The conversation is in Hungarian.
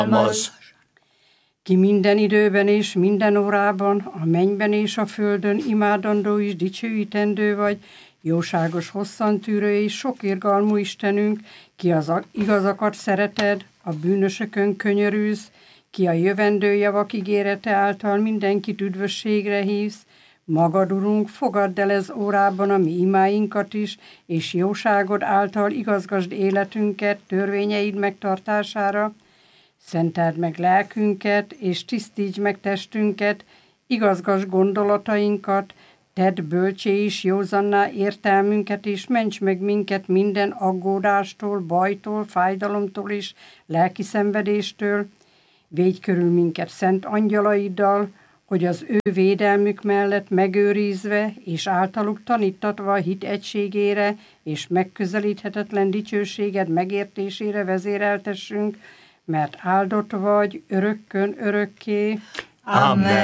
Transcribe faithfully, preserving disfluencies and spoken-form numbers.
Almaz. Ki minden időben és minden órában, a mennyben és a földön imádandó és dicsőítendő vagy, jóságos hosszantűrő és sok irgalmú Istenünk, ki az igazakat szereted, a bűnösökön könyörülsz, ki a jövendő javak ígérete által mindenkit üdvösségre hívsz, magad, Urunk, fogadd el ez órában a mi imáinkat is, és jóságod által igazgasd életünket törvényeid megtartására, szenteld meg lelkünket, és tisztíts meg testünket, igazgasd gondolatainkat, tedd bölcsé is józanná értelmünket, és ments meg minket minden aggódástól, bajtól, fájdalomtól és lelki szenvedéstől. Védj körül minket szent angyalaiddal, hogy az ő védelmük mellett megőrizve és általuk tanítatva a hit egységére és megközelíthetetlen dicsőséged megértésére vezéreltessünk, mert áldott vagy örökkön örökké. Amen.